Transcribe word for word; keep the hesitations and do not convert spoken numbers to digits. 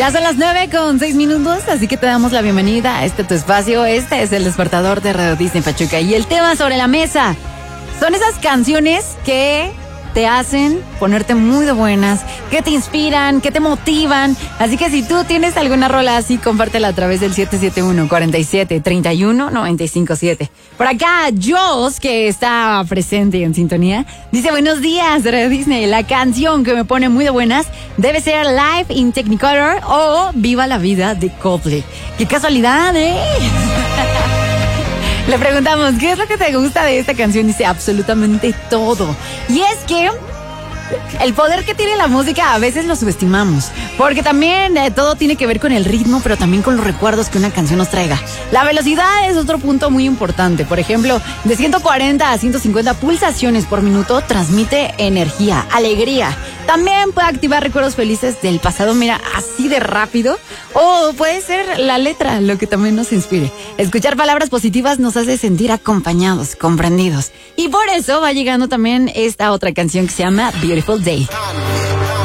Ya son las nueve con seis minutos, así que te damos la bienvenida a este tu espacio. Este es el despertador de Radio Disney Pachuca. Y el tema sobre la mesa son esas canciones que te hacen ponerte muy de buenas, que te inspiran, que te motivan. Así que si tú tienes alguna rola así, compártela a través del siete siete uno, cuatro siete, tres uno, nueve cinco siete. Por acá, Jos, que está presente en sintonía, dice: buenos días, Radio Disney. La canción que me pone muy de buenas debe ser Live in Technicolor o Viva la Vida de Coldplay. ¡Qué casualidad, eh! Le preguntamos, ¿qué es lo que te gusta de esta canción? Dice, absolutamente todo. Y es que el poder que tiene la música a veces lo subestimamos, porque también eh, todo tiene que ver con el ritmo, pero también con los recuerdos que una canción nos traiga. La velocidad es otro punto muy importante. Por ejemplo, de ciento cuarenta a ciento cincuenta pulsaciones por minuto transmite energía, alegría. También puede activar recuerdos felices del pasado, mira, así de rápido. O puede ser la letra lo que también nos inspire. Escuchar palabras positivas nos hace sentir acompañados, comprendidos. Y por eso va llegando también esta otra canción que se llama Beautiful Day.